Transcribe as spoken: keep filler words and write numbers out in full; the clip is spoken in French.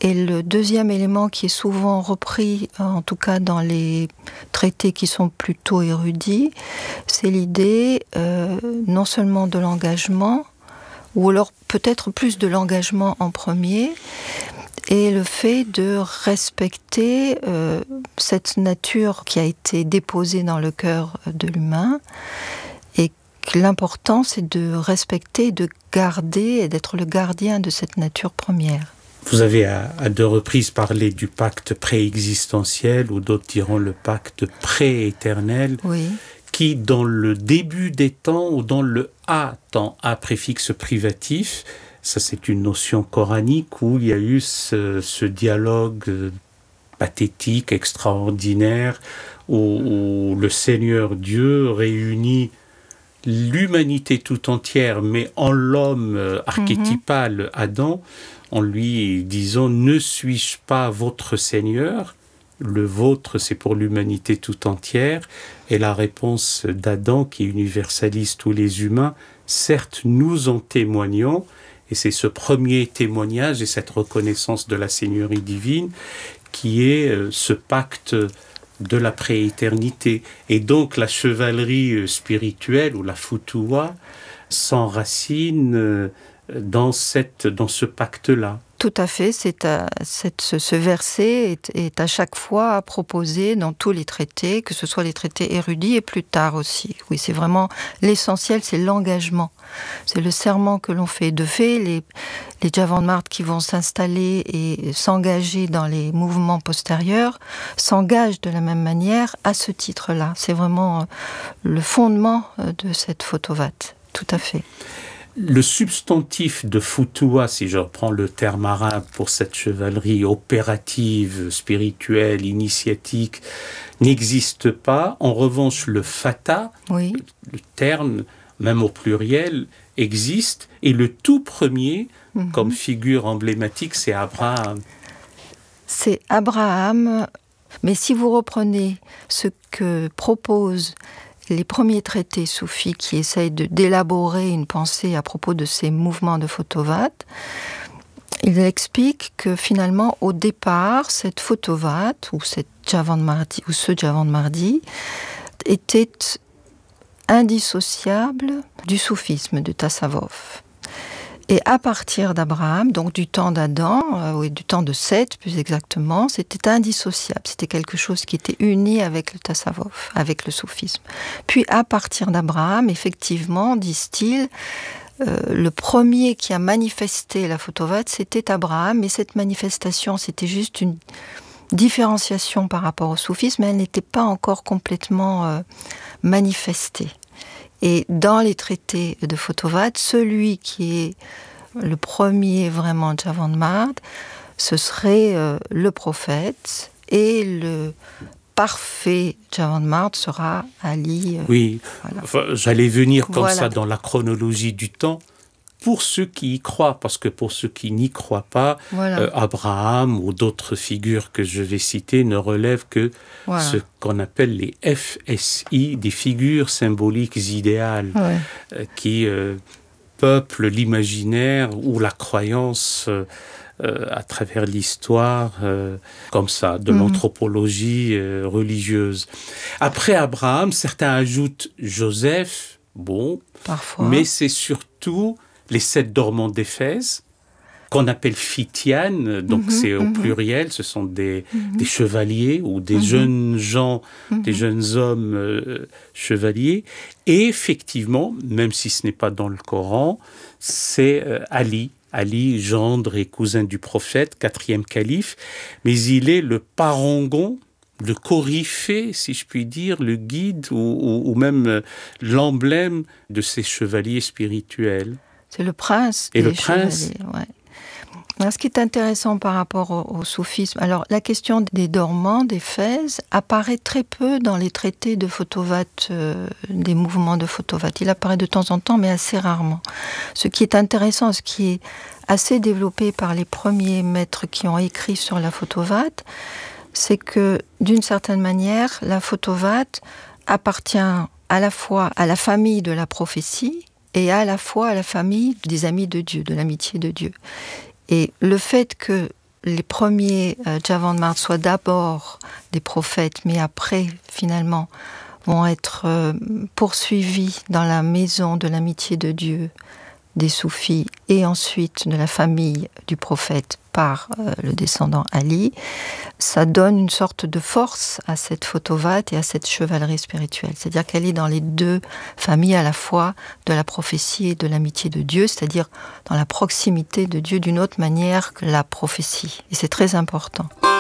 Et le deuxième élément qui est souvent repris, en tout cas dans les traités qui sont plutôt érudits, c'est l'idée euh, non seulement de l'engagement, ou alors peut-être plus de l'engagement en premier, et le fait de respecter euh, cette nature qui a été déposée dans le cœur de l'humain, et que l'important c'est de respecter, de garder et d'être le gardien de cette nature première. Vous avez à, à deux reprises parlé du pacte préexistentiel, ou d'autres diront le pacte pré-éternel, oui. qui dans le début des temps, ou dans le A, temps A préfixe privatif, ça c'est une notion coranique où il y a eu ce, ce dialogue pathétique, extraordinaire, où, où le Seigneur Dieu réunit l'humanité tout entière, mais en l'homme archétypal, mm-hmm. Adam, en lui disant « Ne suis-je pas votre Seigneur ?» Le vôtre, c'est pour l'humanité tout entière. Et la réponse d'Adam, qui universalise tous les humains, certes, nous en témoignons. Et c'est ce premier témoignage et cette reconnaissance de la Seigneurie divine qui est ce pacte de la prééternité. Et donc la chevalerie spirituelle, ou la futua, s'enracine dans, cette, dans ce pacte-là. Tout à fait, c'est à, c'est, ce, ce verset est, est à chaque fois proposé dans tous les traités, que ce soit les traités érudits et plus tard aussi. Oui, c'est vraiment l'essentiel, c'est l'engagement. C'est le serment que l'on fait. De fait, les, les Javandmart qui vont s'installer et s'engager dans les mouvements postérieurs s'engagent de la même manière à ce titre-là. C'est vraiment le fondement de cette Fotovat, tout à fait. Le substantif de futua, si je reprends le terme arabe pour cette chevalerie opérative, spirituelle, initiatique, n'existe pas. En revanche, le fata, oui. le terme, même au pluriel, existe. Et le tout premier, mm-hmm. comme figure emblématique, c'est Abraham. C'est Abraham, mais si vous reprenez ce que propose les premiers traités soufis qui essayent de, d'élaborer une pensée à propos de ces mouvements de Fotovat, ils expliquent que finalement, au départ, cette Fotovat, ou, cette Javandmardi, ou ce Javandmardi, était indissociable du soufisme de Tasavvuf. Et à partir d'Abraham, donc du temps d'Adam, euh, ou du temps de Seth plus exactement, c'était indissociable. C'était quelque chose qui était uni avec le Tasavvuf, avec le soufisme. Puis à partir d'Abraham, effectivement, disent-ils, euh, le premier qui a manifesté la Fotovat, c'était Abraham, mais cette manifestation, c'était juste une différenciation par rapport au soufisme, mais elle n'était pas encore complètement euh, manifestée. Et dans les traités de Fotovat, celui qui est le premier vraiment Javandmart, ce serait euh, le prophète, et le parfait Javandmart sera Ali. Euh, oui, voilà. Enfin, j'allais venir comme voilà. ça dans la chronologie du temps. Pour ceux qui y croient, parce que pour ceux qui n'y croient pas, voilà. euh, Abraham ou d'autres figures que je vais citer ne relèvent que voilà. ce qu'on appelle les F S I, des figures symboliques idéales, ouais. euh, qui euh, peuplent l'imaginaire ou la croyance euh, euh, à travers l'histoire, euh, comme ça, de mmh. l'anthropologie euh, religieuse. Après Abraham, certains ajoutent Joseph, bon, parfois. Mais c'est surtout les sept dormants d'Éphèse, qu'on appelle Phitiane, donc mm-hmm, c'est au mm-hmm. pluriel, ce sont des, mm-hmm. des chevaliers ou des mm-hmm. jeunes gens, mm-hmm. des jeunes hommes euh, chevaliers. Et effectivement, même si ce n'est pas dans le Coran, c'est euh, Ali, Ali, gendre et cousin du prophète, quatrième calife, mais il est le parangon, le coryphée, si je puis dire, le guide ou, ou, ou même euh, l'emblème de ces chevaliers spirituels. C'est le prince et des le prince. Ouais. Alors, ce qui est intéressant par rapport au, au soufisme, alors la question des dormants d'Éphèse apparaît très peu dans les traités de Fotovat, euh, des mouvements de Fotovat. Il apparaît de temps en temps, mais assez rarement. Ce qui est intéressant, ce qui est assez développé par les premiers maîtres qui ont écrit sur la Fotovat, c'est que, d'une certaine manière, la Fotovat appartient à la fois à la famille de la prophétie et à la fois à la famille des amis de Dieu, de l'amitié de Dieu. Et le fait que les premiers euh, Javandmard soient d'abord des prophètes, mais après, finalement, vont être euh, poursuivis dans la maison de l'amitié de Dieu des soufis et ensuite de la famille du prophète par euh, le descendant Ali, ça donne une sorte de force à cette Photovate et à cette chevalerie spirituelle. C'est-à-dire qu'elle est dans les deux familles à la fois de la prophétie et de l'amitié de Dieu, c'est-à-dire dans la proximité de Dieu d'une autre manière que la prophétie. Et c'est très important.